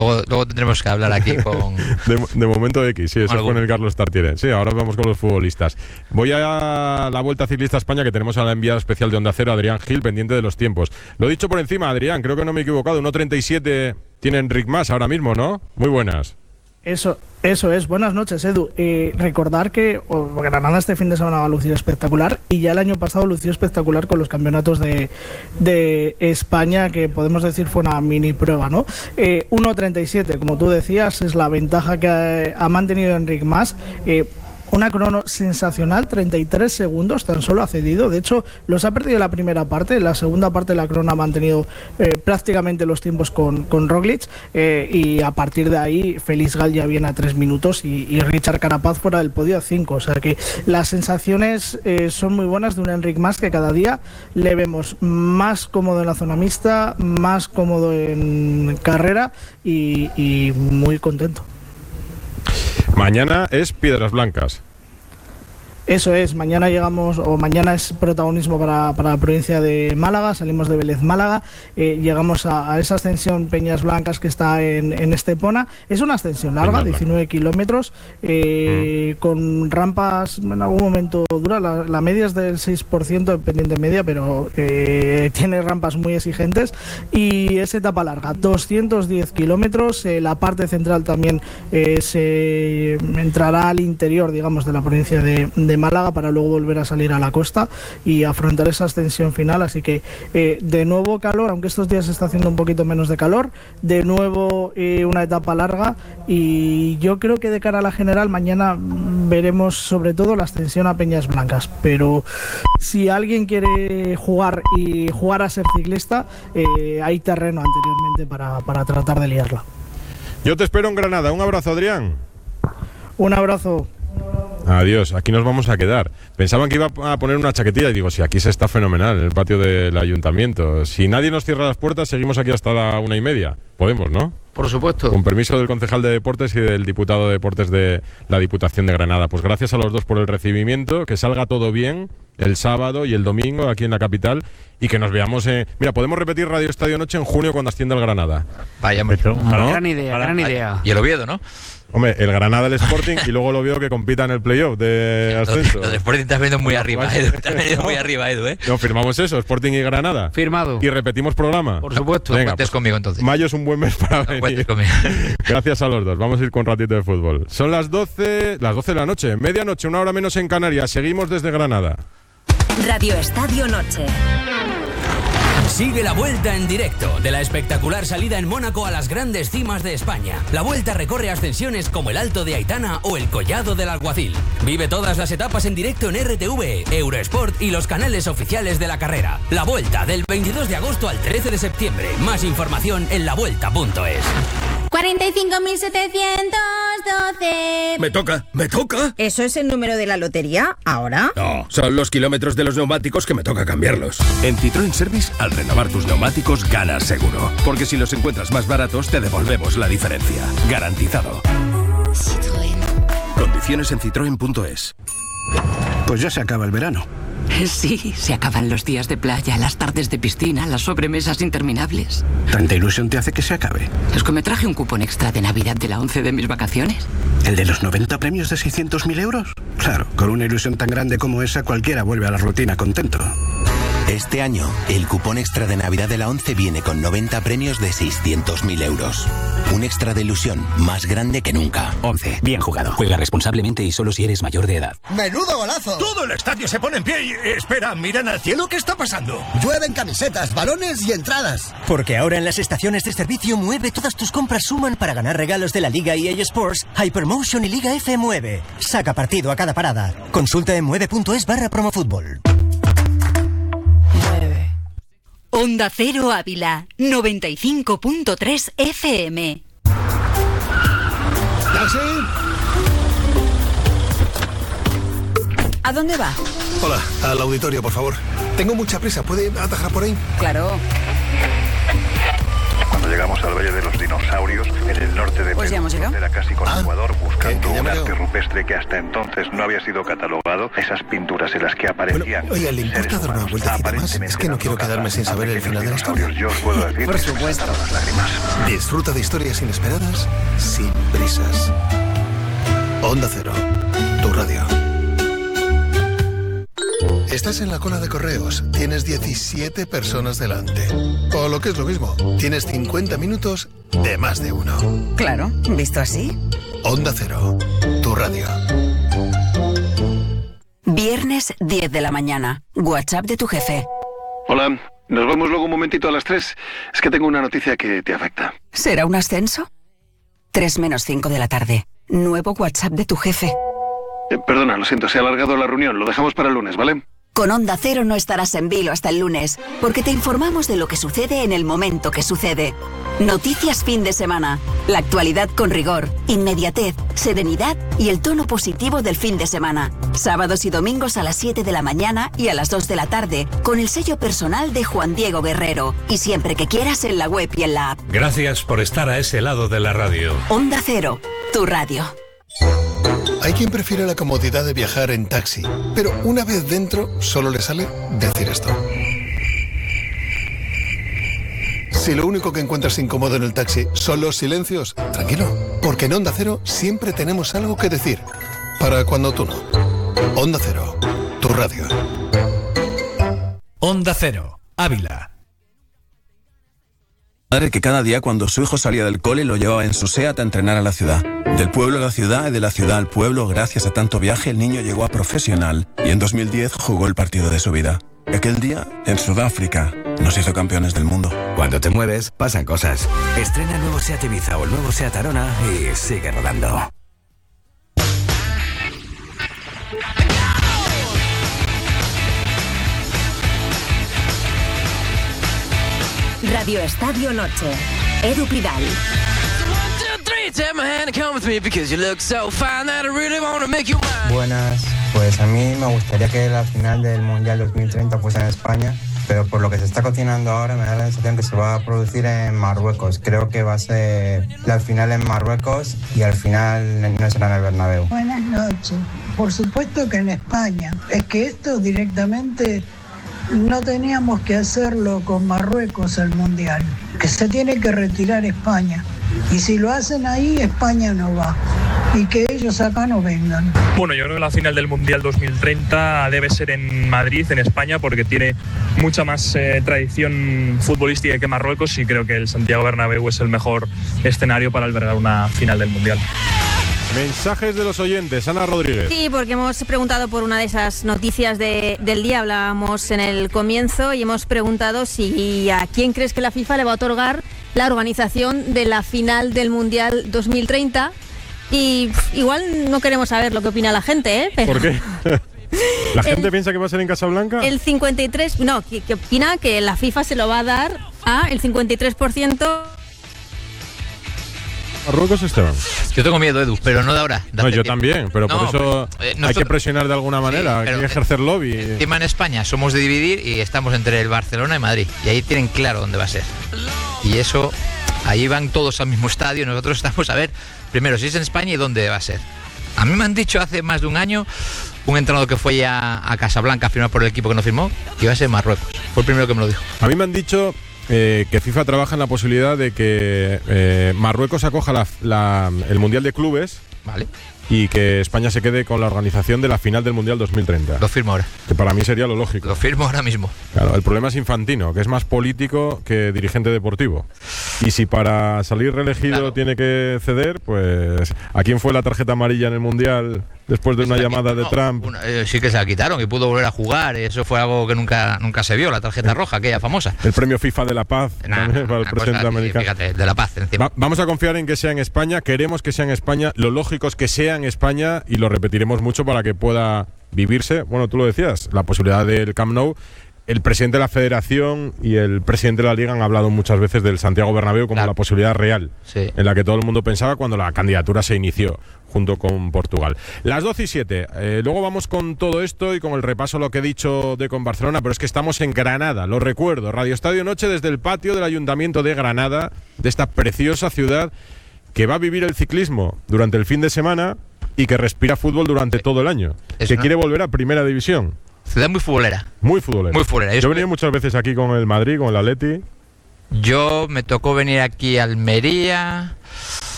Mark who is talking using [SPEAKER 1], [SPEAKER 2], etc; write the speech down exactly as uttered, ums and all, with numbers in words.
[SPEAKER 1] Luego, luego tendremos que hablar aquí con...
[SPEAKER 2] De, de momento X, sí, eso es con el Carlos Tartiere. Sí, ahora vamos con los futbolistas. Voy a la Vuelta Ciclista España, que tenemos a la enviada especial de Onda Cero, Adrián Gil, pendiente de los tiempos. Lo dicho por encima, Adrián, creo que no me he equivocado. uno treinta y siete tiene Enric Mas ahora mismo, ¿no? Muy buenas.
[SPEAKER 3] Eso, eso es. Buenas noches, Edu. Eh, recordar que oh, Granada este fin de semana va a lucir espectacular y ya el año pasado lució espectacular con los campeonatos de, de España, que podemos decir fue una mini prueba, ¿no? Eh, uno treinta y siete, como tú decías, es la ventaja que ha, ha mantenido Enric Mas. Eh, Una crono sensacional, treinta y tres segundos, tan solo ha cedido. De hecho, los ha perdido en la primera parte. En la segunda parte la crono ha mantenido eh, prácticamente los tiempos con, con Roglic. Eh, y a partir de ahí, Félix Gall ya viene a tres minutos y, y Richard Carapaz fuera del podio a cinco. O sea que las sensaciones eh, son muy buenas de un Enric Mas que cada día le vemos más cómodo en la zona mixta, más cómodo en carrera y, y muy contento.
[SPEAKER 2] Mañana es Piedras Blancas.
[SPEAKER 3] Eso es, mañana llegamos, o mañana es protagonismo para, para la provincia de Málaga, salimos de Vélez Málaga, eh, llegamos a, a esa ascensión Peñas Blancas que está en, en Estepona. Es una ascensión larga, diecinueve kilómetros, eh, mm. con rampas en algún momento dura, la, la media es del seis por ciento en pendiente media, pero eh, tiene rampas muy exigentes y es etapa larga, doscientos diez kilómetros, eh, la parte central también eh, se entrará al interior, digamos, de la provincia de, de Málaga para luego volver a salir a la costa y afrontar esa ascensión final. Así que eh, de nuevo calor, aunque estos días está haciendo un poquito menos de calor, de nuevo eh, una etapa larga, y yo creo que de cara a la general mañana veremos sobre todo la ascensión a Peñas Blancas, pero si alguien quiere jugar y jugar a ser ciclista, eh, hay terreno anteriormente para, para tratar de liarla.
[SPEAKER 2] Yo te espero en Granada. Un abrazo, Adrián.
[SPEAKER 3] Un abrazo.
[SPEAKER 2] Adiós, aquí nos vamos a quedar. Pensaban que iba a poner una chaquetilla y digo, si aquí se está fenomenal, en el patio del ayuntamiento. Si nadie nos cierra las puertas, seguimos aquí hasta la una y media. Podemos, ¿no?
[SPEAKER 1] Por supuesto.
[SPEAKER 2] Con permiso del concejal de Deportes y del diputado de Deportes de la Diputación de Granada. Pues gracias a los dos por el recibimiento, que salga todo bien el sábado y el domingo aquí en la capital y que nos veamos... Eh... Mira, podemos repetir Radio Estadio Noche en junio cuando ascienda el Granada.
[SPEAKER 1] Vaya, hombre.
[SPEAKER 4] ¿No? Gran idea, gran idea.
[SPEAKER 1] Y el Oviedo, ¿no?
[SPEAKER 2] Hombre, el Granada, el Sporting, y luego lo veo que compita en el playoff de ascenso.
[SPEAKER 1] Lo, lo de Sporting te has venido muy arriba, Edu. Te has venido muy arriba, Edu, ¿eh?
[SPEAKER 2] No, firmamos eso, Sporting y Granada.
[SPEAKER 4] Firmado.
[SPEAKER 2] Y repetimos programa.
[SPEAKER 4] Por supuesto.
[SPEAKER 2] Venga,
[SPEAKER 1] cuentes
[SPEAKER 2] pues,
[SPEAKER 1] conmigo entonces.
[SPEAKER 2] Mayo es un buen mes para
[SPEAKER 1] no
[SPEAKER 2] venir.
[SPEAKER 1] Cuentes conmigo.
[SPEAKER 2] Gracias a los dos. Vamos a ir con un ratito de fútbol. Son las doce, las doce de la noche, medianoche, una hora menos en Canarias. Seguimos desde Granada.
[SPEAKER 5] Radio Estadio Noche.
[SPEAKER 6] Sigue la Vuelta en directo de la espectacular salida en Mónaco a las grandes cimas de España. La Vuelta recorre ascensiones como el Alto de Aitana o el Collado del Alguacil. Vive todas las etapas en directo en R T V, Eurosport y los canales oficiales de la carrera. La Vuelta del veintidós de agosto al trece de septiembre. Más información en la vuelta punto es.
[SPEAKER 7] cuarenta y cinco mil setecientos doce.
[SPEAKER 8] Me toca, me toca.
[SPEAKER 7] ¿Eso es el número de la lotería? ¿Ahora?
[SPEAKER 8] No, son los kilómetros de los neumáticos que me toca cambiarlos. En Citroën Service, al renovar tus neumáticos, ganas seguro. Porque si los encuentras más baratos, te devolvemos la diferencia. Garantizado. Citroën. Condiciones en citroen punto es.
[SPEAKER 9] Pues ya se acaba el verano.
[SPEAKER 10] Sí, se acaban los días de playa, las tardes de piscina, las sobremesas interminables.
[SPEAKER 9] ¿Tanta ilusión te hace que se acabe?
[SPEAKER 10] Es que me traje un cupón extra de Navidad de la once de mis vacaciones.
[SPEAKER 9] ¿El de los noventa premios de seiscientos mil euros? Claro, con una ilusión tan grande como esa, cualquiera vuelve a la rutina contento.
[SPEAKER 11] Este año, el cupón extra de Navidad de la once viene con noventa premios de seiscientos mil euros. Un extra de ilusión más grande que nunca.
[SPEAKER 12] once. Bien jugado. Juega responsablemente y solo si eres mayor de edad.
[SPEAKER 13] ¡Menudo golazo!
[SPEAKER 14] Todo el estadio se pone en pie y... Espera, miran al cielo, ¿qué está pasando?
[SPEAKER 13] Llueven camisetas, balones y entradas.
[SPEAKER 15] Porque ahora en las estaciones de servicio Mueve todas tus compras suman para ganar regalos de la Liga E A Sports, Hypermotion y Liga F Mueve. Saca partido a cada parada. Consulta en mueve punto es barra promofútbol.
[SPEAKER 5] Onda Cero Ávila, noventa y cinco punto tres F M.
[SPEAKER 13] ¿Taxi?
[SPEAKER 5] ¿A dónde va?
[SPEAKER 14] Hola, al auditorio, por favor. Tengo mucha prisa, ¿puede atajar por ahí?
[SPEAKER 5] Claro.
[SPEAKER 16] Cuando llegamos al Valle de los Dinosaurios, en el norte de
[SPEAKER 10] Pues ya hemos llegado.
[SPEAKER 16] Era casi con
[SPEAKER 14] Ah,
[SPEAKER 16] Ecuador buscando
[SPEAKER 14] que- que
[SPEAKER 16] un
[SPEAKER 14] ya me
[SPEAKER 16] arte
[SPEAKER 14] veo.
[SPEAKER 16] rupestre que hasta entonces no había sido catalogado. Esas pinturas en las que aparecían.
[SPEAKER 14] Bueno, oiga, ¿le importa
[SPEAKER 16] seres
[SPEAKER 14] dar una
[SPEAKER 16] humanos
[SPEAKER 14] vueltecita más?
[SPEAKER 16] aparentemente
[SPEAKER 14] Es que no quiero
[SPEAKER 16] dando
[SPEAKER 14] quedarme sin
[SPEAKER 16] caza a
[SPEAKER 14] saber el
[SPEAKER 16] pequeños
[SPEAKER 14] final de la historia.
[SPEAKER 16] dinosaurios. Yo os puedo decir
[SPEAKER 14] Por
[SPEAKER 16] que se me
[SPEAKER 14] supuesto.
[SPEAKER 16] saltaron las lágrimas.
[SPEAKER 14] Disfruta de historias inesperadas sin prisas. Onda Cero, tu radio. Estás en la cola de correos, tienes diecisiete personas delante. O lo que es lo mismo, tienes cincuenta minutos de más de uno.
[SPEAKER 10] Claro, visto así.
[SPEAKER 14] Onda Cero, tu radio.
[SPEAKER 10] Viernes diez de la mañana. WhatsApp de tu jefe.
[SPEAKER 8] Hola, nos vemos luego un momentito a las tres. Es que tengo una noticia que te afecta.
[SPEAKER 10] ¿Será un ascenso? tres menos cinco de la tarde. Nuevo WhatsApp de tu jefe.
[SPEAKER 8] Eh, perdona, lo siento, se ha alargado la reunión. Lo dejamos para el lunes, ¿vale?
[SPEAKER 10] Con Onda Cero no estarás en vilo hasta el lunes, porque te informamos de lo que sucede en el momento que sucede. Noticias fin de semana. La actualidad con rigor, inmediatez, serenidad y el tono positivo del fin de semana. Sábados y domingos a las siete de la mañana y a las dos de la tarde, con el sello personal de Juan Diego Guerrero. Y siempre que quieras en la web y en la app.
[SPEAKER 17] Gracias por estar a ese lado de la radio.
[SPEAKER 10] Onda Cero, tu radio.
[SPEAKER 14] Hay quien prefiere la comodidad de viajar en taxi, pero una vez dentro solo le sale decir esto. Si lo único que encuentras incómodo en el taxi son los silencios, tranquilo, porque en Onda Cero siempre tenemos algo que decir. Para cuando tú no. Onda Cero, tu radio.
[SPEAKER 17] Onda Cero, Ávila.
[SPEAKER 18] Madre que cada día cuando su hijo salía del cole lo llevaba en su SEAT a entrenar a la ciudad. Del pueblo a la ciudad y de la ciudad al pueblo, gracias a tanto viaje, el niño llegó a profesional y en dos mil diez jugó el partido de su vida. Aquel día, en Sudáfrica, nos hizo campeones del mundo.
[SPEAKER 19] Cuando te mueves, pasan cosas. Estrena el nuevo SEAT Ibiza o el nuevo SEAT Arona y sigue rodando.
[SPEAKER 5] Radio Estadio Noche. Edu Pidal.
[SPEAKER 20] Buenas, pues a mí me gustaría que la final del Mundial dos mil treinta fuese en España, pero por lo que se está cocinando ahora me da la sensación que se va a producir en Marruecos. Creo que va a ser la final en Marruecos y al final no será en el Bernabéu.
[SPEAKER 21] Buenas noches. Por supuesto que en España. Es que esto directamente no teníamos que hacerlo con Marruecos el Mundial, que se tiene que retirar España. Y si lo hacen ahí, España no va. Y que ellos acá no vengan.
[SPEAKER 22] Bueno, yo creo que la final del Mundial dos mil treinta debe ser en Madrid, en España, porque tiene mucha más eh, tradición futbolística que Marruecos y creo que el Santiago Bernabéu es el mejor escenario para albergar una final del Mundial.
[SPEAKER 2] Mensajes de los oyentes. Ana Rodríguez.
[SPEAKER 23] Sí, porque hemos preguntado por una de esas noticias de, del día, hablábamos en el comienzo y hemos preguntado si a quién crees que la FIFA le va a otorgar la organización de la final del Mundial dos mil treinta. Y pff, igual no queremos saber lo que opina la gente, ¿eh? Pero
[SPEAKER 2] ¿por qué? ¿La gente
[SPEAKER 23] el,
[SPEAKER 2] piensa que va a ser en Casablanca?
[SPEAKER 23] El cincuenta y tres por ciento, no, que, que opina que la FIFA se lo va a dar a el cincuenta y tres por ciento.
[SPEAKER 2] Marruecos, Esteban.
[SPEAKER 1] Yo tengo miedo, Edu, pero no de ahora.
[SPEAKER 2] No, yo también, pero no, por eso pero, eh, hay que presionar de alguna manera, sí, hay que ejercer lobby.
[SPEAKER 1] Encima en España somos de dividir y estamos entre el Barcelona y Madrid. Y ahí tienen claro dónde va a ser. Y eso, ahí van todos al mismo estadio. Nosotros estamos a ver, primero, si es en España y dónde va a ser. A mí me han dicho hace más de un año, un entrenador que fue ya a Casablanca a firmar por el equipo que no firmó, que iba a ser Marruecos. Fue el primero que me lo dijo.
[SPEAKER 2] A mí me han dicho eh, que FIFA trabaja en la posibilidad de que eh, Marruecos acoja la, la, el Mundial de Clubes.
[SPEAKER 1] Vale.
[SPEAKER 2] Y que España se quede con la organización de la final del Mundial dos mil treinta.
[SPEAKER 1] Lo firmo ahora.
[SPEAKER 2] Que para mí sería lo lógico.
[SPEAKER 1] Lo firmo ahora mismo.
[SPEAKER 2] Claro, el problema es Infantino, que es más político que dirigente deportivo. Y si para salir reelegido claro. tiene que ceder, pues ¿a quién fue la tarjeta amarilla en el Mundial después de una llamada de no, Trump?
[SPEAKER 1] Una, eh, sí que se la quitaron y pudo volver a jugar. Eso fue algo que nunca, nunca se vio, la tarjeta roja, aquella famosa.
[SPEAKER 2] El premio FIFA de la Paz
[SPEAKER 1] nah,
[SPEAKER 2] también, para el presidente
[SPEAKER 1] cosa,
[SPEAKER 2] americano.
[SPEAKER 1] Fíjate, de la Paz encima.
[SPEAKER 2] Va, vamos a confiar en que sea en España, queremos que sea en España, lo lógico es que sea en España y lo repetiremos mucho para que pueda vivirse, bueno, tú lo decías, la posibilidad del Camp Nou. El presidente de la Federación y el presidente de la Liga han hablado muchas veces del Santiago Bernabéu como claro. la posibilidad real,
[SPEAKER 1] sí.
[SPEAKER 2] en la que todo el mundo pensaba cuando la candidatura se inició junto con Portugal. Las doce y siete. Eh, luego vamos con todo esto y con el repaso a lo que he dicho de con Barcelona, pero es que estamos en Granada, lo recuerdo. Radio Estadio Noche desde el patio del Ayuntamiento de Granada, de esta preciosa ciudad que va a vivir el ciclismo durante el fin de semana y que respira fútbol durante todo el año,
[SPEAKER 1] Es
[SPEAKER 2] que
[SPEAKER 1] una-
[SPEAKER 2] quiere volver a primera división.
[SPEAKER 1] Ciudad muy futbolera.
[SPEAKER 2] Muy futbolera.
[SPEAKER 1] Muy futbolera.
[SPEAKER 2] Yo he venido muchas veces aquí con el Madrid, con el Atleti.
[SPEAKER 1] Yo me tocó venir aquí a Almería.